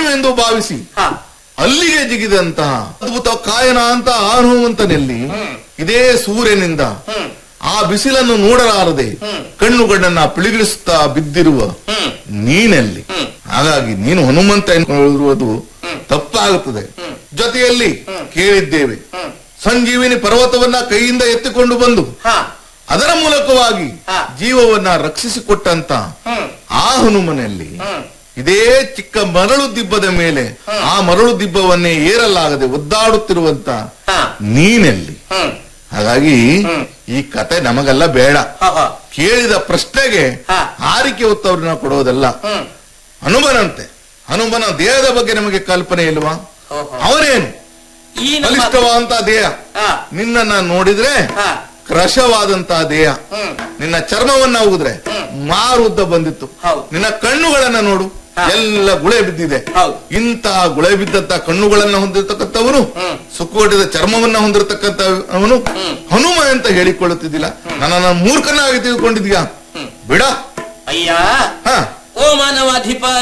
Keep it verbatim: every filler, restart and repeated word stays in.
ಸಾಧ್ಯವೆಂದು ಭಾವಿಸಿ ಹ ಅಲ್ಲಿಗೆ ಜಿಗಿದಂತಹ ಅದ್ಭುತ ಕಾಯನ ಅಂತ ಆ ಹನುಮಂತನಲ್ಲಿ ಇದೇ ಸೂರ್ಯನಿಂದ ಹ್ಮ್ ಆ ಬಿಸಿಲನ್ನು ನೋಡಲಾರದೆ ಕಣ್ಣುಗಳನ್ನ ಪಿಳಿಗಿಳಿಸುತ್ತಾ ಬಿದ್ದಿರುವ ಹ್ಮ್ ನೀನಲ್ಲಿ. ಹಾಗಾಗಿ ನೀನು ಹನುಮಂತ ಎನ್ನುವುದು ತಪ್ಪಾಗುತ್ತದೆ. ಜೊತೆಯಲ್ಲಿ ಕೇಳಿದ್ದೇವೆ, ಸಂಜೀವಿನಿ ಪರ್ವತವನ್ನ ಕೈಯಿಂದ ಎತ್ತಿಕೊಂಡು ಬಂದು ಹ ಅದರ ಮೂಲಕವಾಗಿ ಹಾ. ಜೀವವನ್ನ ರಕ್ಷಿಸಿಕೊಟ್ಟಂತ ಹ್ಮ್ ಆ ಹನುಮನಲ್ಲಿ ಹ್ಮ್ ಇದೇ ಚಿಕ್ಕ ಮರಳು ದಿಬ್ಬದ ಮೇಲೆ ಆ ಮರಳು ದಿಬ್ಬವನ್ನೇ ಏರಲಾಗದೆ ಒದ್ದಾಡುತ್ತಿರುವಂತ ಹ ನೀನೆಲ್ಲಿ. ಹ್ಮ್ ಹಾಗಾಗಿ ಹ್ಮ್. ಈ ಕತೆ ನಮಗೆಲ್ಲ ಬೇಡ. ಹ ಹ ಕೇಳಿದ ಪ್ರಶ್ನೆಗೆ ಹಾ. ಹಾರಿಕೆ ಉತ್ತರವನ್ನು ಕೊಡೋದಲ್ಲ. ಹ್ಮ್ ಹನುಮನಂತೆ ಹನುಮನ ದೇಹದ ಬಗ್ಗೆ ನಮಗೆ ಕಲ್ಪನೆ ಇಲ್ವಾ? ಹೋ ಹೋ. ಅವನೇನು ಈ ನಮ್ಮ ಬಲಿಷ್ಠವಾದಂತ ದೇಹ, ಹ ನಿನ್ನನ್ನ ನೋಡಿದ್ರೆ ಹ ಕೃಶವಾದಂತಹ ದೇಹ, ಹ್ಮ್ ನಿನ್ನ ಚರ್ಮವನ್ನ ಉಗಿದ್ರೆ ಮಾರುದ್ದ ಬಂದಿತ್ತು, ಹೌದು. ನಿನ್ನ ಕಣ್ಣುಗಳನ್ನ ನೋಡು ಹಾ. ಎಲ್ಲ ಗುಳೆ ಬಿದ್ದಿದೆ. ಹೌದು. ಇಂತಹ ಗುಳೆ ಬಿದ್ದಂತ ಕಣ್ಣುಗಳನ್ನ ಹೊಂದಿರತಕ್ಕಂಥವನು, ಹ್ಮ್. ಸುಕ್ಕುವಟಿದ ಚರ್ಮವನ್ನ ಹೊಂದಿರತಕ್ಕಂತ ಅವನು ಹನುಮ ಅಂತ ಹೇಳಿಕೊಳ್ಳುತ್ತಿದ್ದಿಲ್ಲ. ನನ್ನ ಮೂರ್ಖನಾಗಿ ತೆಗೆದುಕೊಂಡಿದ್ಯಾ? ಬಿಡ. ಅಯ್ಯ ಹ ಓ ಮಾನವಾಧಿಪ